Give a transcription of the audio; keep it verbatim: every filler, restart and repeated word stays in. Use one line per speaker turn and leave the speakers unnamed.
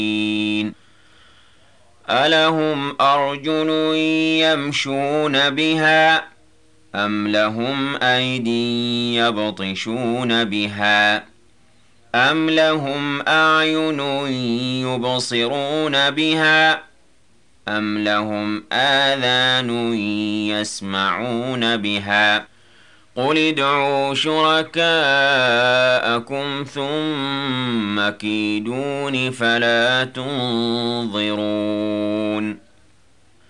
ألهم أرجل يمشون بها أم لهم أيدي يبطشون بها أم لهم أعين يبصرون بها أم لهم آذان يسمعون بها قل ادعوا شركاءكم ثم كيدون فلا تنظرون